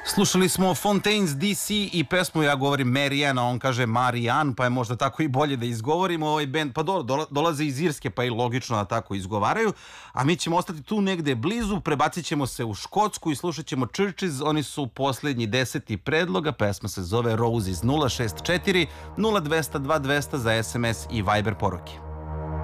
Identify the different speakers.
Speaker 1: Slušali smo Fontaines DC i pesmu, ja govorim Marianne, a on kaže Marianne, pa je možda tako i bolje da izgovorimo ovaj band, pa dolaze iz Irske, pa je logično da tako izgovaraju, a mi ćemo ostati tu negde blizu, prebacit ćemo se u Škotsku i slušat ćemo Churches, oni su poslednji 10. predloga, pesma se zove Roses. 064 0200 2200 za SMS i Viber poruke.